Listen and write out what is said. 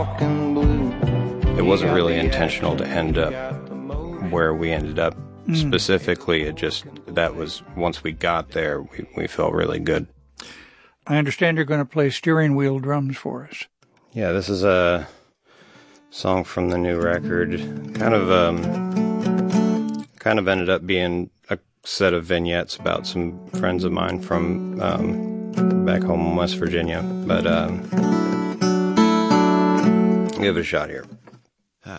talking blue. It wasn't really intentional to end up where we ended up. Specifically, it just, that was, once we got there, we felt really good. I understand you're going to play steering wheel drums for us. Yeah, this is a song from the new record. Kind of ended up being a set of vignettes about some friends of mine from back home in West Virginia. But give it a shot here.